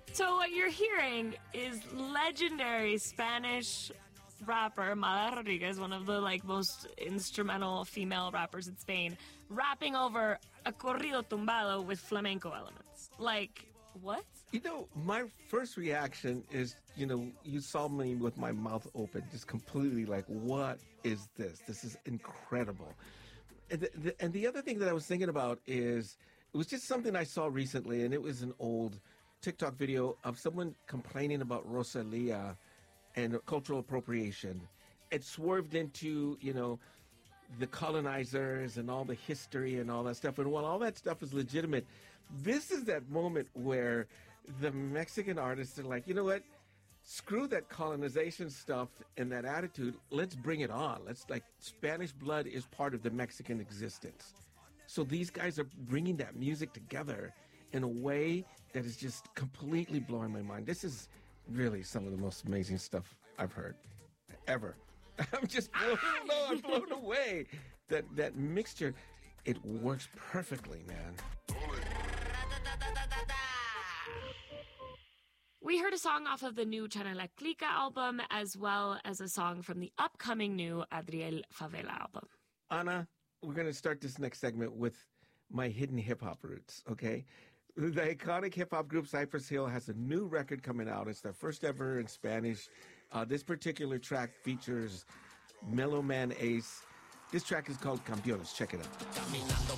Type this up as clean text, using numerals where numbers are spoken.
So what you're hearing is legendary Spanish rapper Mala Rodriguez, one of the most instrumental female rappers in Spain, rapping over a corrido tumbado with flamenco elements. What? My first reaction is, you saw me with my mouth open, just completely what is this? This is incredible. And the other thing that I was thinking about is, it was just something I saw recently, and it was an old TikTok video of someone complaining about Rosalia and cultural appropriation. It swerved into, the colonizers and all the history and all that stuff. And while all that stuff is legitimate, this is that moment where the Mexican artists are like, you know what? Screw that colonization stuff and that attitude. Let's bring it on. Spanish blood is part of the Mexican existence. So these guys are bringing that music together in a way that is just completely blowing my mind. This is really some of the most amazing stuff I've heard ever. I'm just blown away. That mixture, it works perfectly, man. We heard a song off of the new Chana La Clica album, as well as a song from the upcoming new Adriel Favela album. Ana, we're going to start this next segment with my hidden hip-hop roots, okay? The iconic hip-hop group Cypress Hill has a new record coming out. It's their first ever in Spanish. This particular track features Mellow Man Ace. This track is called Campeones. Check it out. Caminando